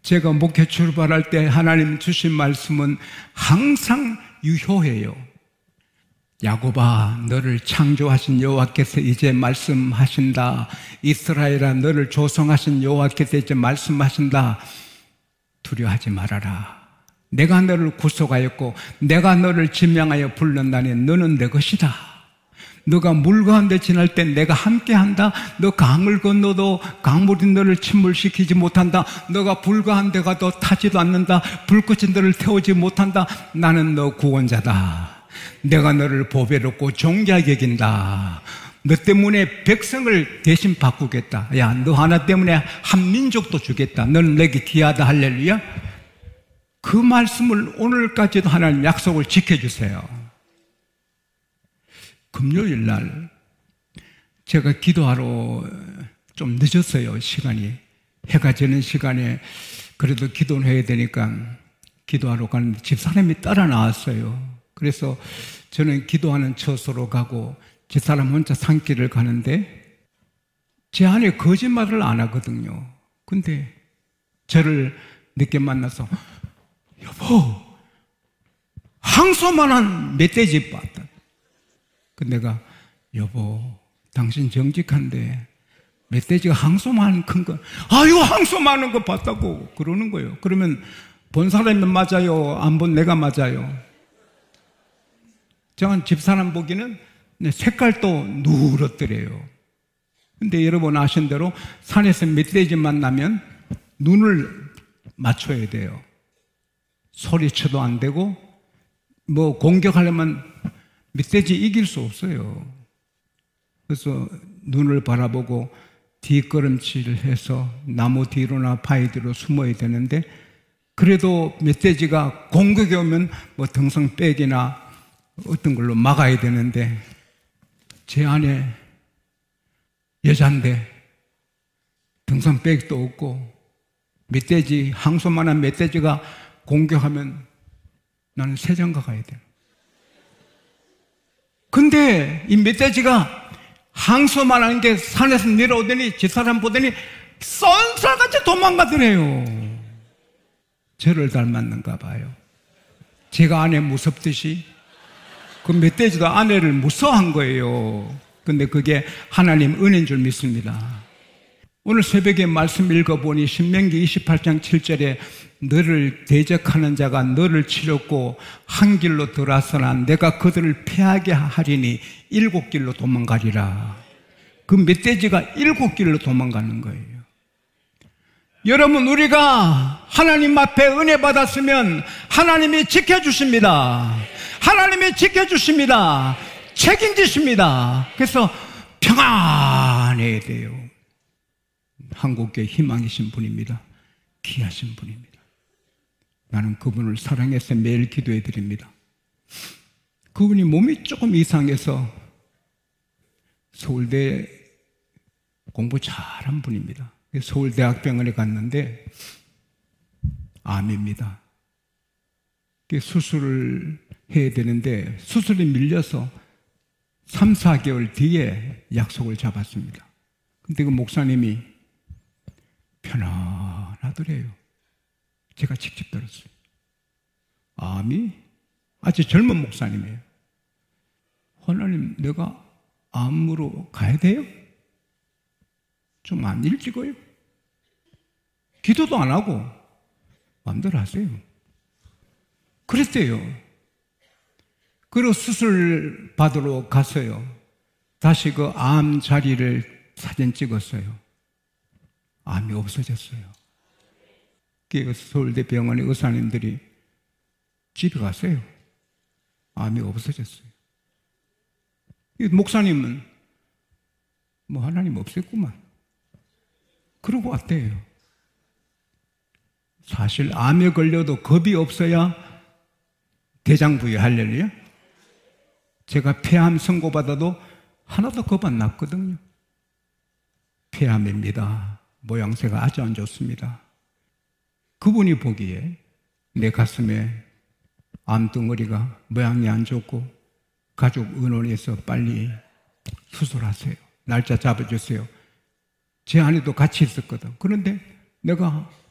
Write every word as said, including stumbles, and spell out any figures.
제가 목회 출발할 때 하나님 주신 말씀은 항상 유효해요. 야곱아, 너를 창조하신 여호와께서 이제 말씀하신다. 이스라엘아, 너를 조성하신 여호와께서 이제 말씀하신다. 두려워하지 말아라. 내가 너를 구속하였고 내가 너를 지명하여 불렀나니 너는 내 것이다. 너가 물 가운데 지날 때 내가 함께한다. 너 강을 건너도 강물이 너를 침몰시키지 못한다. 너가 불 가운데 가도 타지도 않는다. 불꽃이 너를 태우지 못한다. 나는 너 구원자다. 내가 너를 보배롭고 존귀하게 여긴다. 너 때문에 백성을 대신 바꾸겠다. 야, 너 하나 때문에 한 민족도 주겠다. 너는 내게 귀하다. 할렐루야. 그 말씀을 오늘까지도 하나님 약속을 지켜주세요. 금요일 날 제가 기도하러 좀 늦었어요. 시간이 해가 지는 시간에 그래도 기도를 해야 되니까 기도하러 가는데 집사람이 따라 나왔어요. 그래서 저는 기도하는 처소로 가고 집사람 혼자 산길을 가는데 제 안에 거짓말을 안 하거든요. 근데 저를 늦게 만나서 여보, 항소만한 멧돼지 봤다. 그 내가 여보, 당신 정직한데 멧돼지가 항소만 큰 거, 아유 항소만한 거 봤다고 그러는 거예요. 그러면 본 사람이 맞아요? 안 본 내가 맞아요? 저는 집사람 보기는 색깔도 누렇더래요. 근데 여러분 아신 대로 산에서 멧돼지 만나면 눈을 맞춰야 돼요. 소리쳐도 안 되고 뭐 공격하려면 멧돼지 이길 수 없어요. 그래서 눈을 바라보고 뒷걸음질을 해서 나무 뒤로나 바위 뒤로 숨어야 되는데 그래도 멧돼지가 공격이 오면 뭐 등성백이나 어떤 걸로 막아야 되는데 제 안에 여잔데 등성백도 없고 멧돼지, 항소만한 멧돼지가 공격하면 나는 세장가 가야 돼요. 근데 이 멧돼지가 항소만한 게 산에서 내려오더니 집사람 보더니 쏜살같이 도망가더래요. 저를 닮았는가 봐요. 제가 아내 무섭듯이 그 멧돼지도 아내를 무서워한 거예요. 근데 그게 하나님 은혜인 줄 믿습니다. 오늘 새벽에 말씀 읽어보니 신명기 이십팔 장 칠 절에 너를 대적하는 자가 너를 치렀고 한 길로 들어서나 내가 그들을 피하게 하리니 일곱 길로 도망가리라. 그 멧돼지가 일곱 길로 도망가는 거예요. 여러분, 우리가 하나님 앞에 은혜 받았으면 하나님이 지켜주십니다. 하나님이 지켜주십니다. 책임지십니다. 그래서 평안해야 돼요. 한국교회 희망이신 분입니다. 귀하신 분입니다. 나는 그분을 사랑해서 매일 기도해 드립니다. 그분이 몸이 조금 이상해서 서울대 공부 잘한 분입니다. 서울대학병원에 갔는데 암입니다. 수술을 해야 되는데 수술이 밀려서 삼, 사 개월 뒤에 약속을 잡았습니다. 근데 그 목사님이 편안하더래요. 제가 직접 들었어요. 암이 아주 젊은 목사님이에요. 하나님, 내가 암으로 가야 돼요? 좀 안 일찍어요? 기도도 안 하고 마음대로 하세요. 그랬대요. 그리고 수술 받으러 갔어요. 다시 그 암 자리를 사진 찍었어요. 암이 없어졌어요. 서울대 병원의 의사님들이 집에 가세요. 암이 없어졌어요. 목사님은 뭐 하나님 없앴구만 그러고 왔대요. 사실 암에 걸려도 겁이 없어야 대장부에 할렐루야. 제가 폐암 선고받아도 하나도 겁 안 났거든요. 폐암입니다. 모양새가 아주 안 좋습니다. 그분이 보기에 내 가슴에 암덩어리가 모양이 안 좋고 가족 의논해서 빨리 수술하세요. 날짜 잡아주세요. 제 아내도 같이 있었거든. 그런데 내가